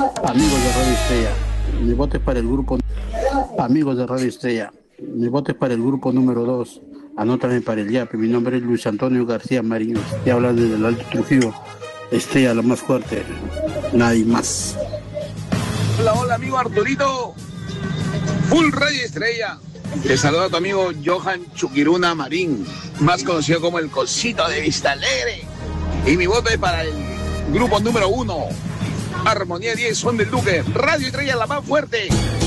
Amigos de Radio Estrella, mi voto es para el grupo. Amigos de Radio Estrella, mi voto es para el grupo número 2. Anótame para el YAP. Mi nombre es Luis Antonio García Marín. Te habla desde el Alto Trujillo. Estrella, la más fuerte. Nadie más. Hola, hola, amigo Arturito. Full Radio Estrella. Te saluda tu amigo Johan Chuquiruna Marín, más conocido como el Cosito de Vista Alegre. Y mi voto es para el grupo número 1. Armonía 10, Son del Duque. Radio Estrella, la más fuerte.